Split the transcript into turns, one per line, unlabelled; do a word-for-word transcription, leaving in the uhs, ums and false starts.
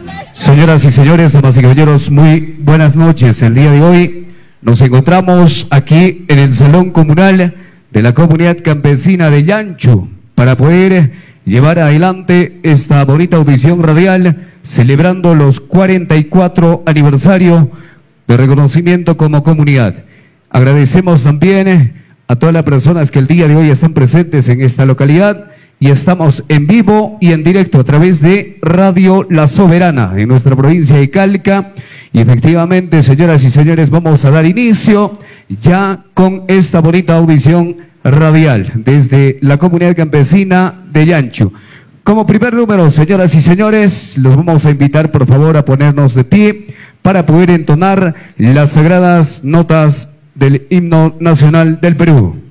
Señoras y señores, damas y caballeros, muy buenas noches. El día de hoy nos encontramos aquí en el Salón Comunal de la Comunidad Campesina de Yanchu para poder llevar adelante esta bonita audición radial celebrando los cuarenta y cuatro aniversario de reconocimiento como comunidad. Agradecemos también a todas las personas que el día de hoy están presentes en esta localidad y estamos en vivo y en directo a través de Radio La Soberana en nuestra provincia de Calca. Y efectivamente, señoras y señores, vamos a dar inicio ya con esta bonita audición radial desde la Comunidad Campesina de Yanchu. Como primer número, señoras y señores, los vamos a invitar por favor a ponernos de pie para poder entonar las sagradas notas del himno nacional del Perú.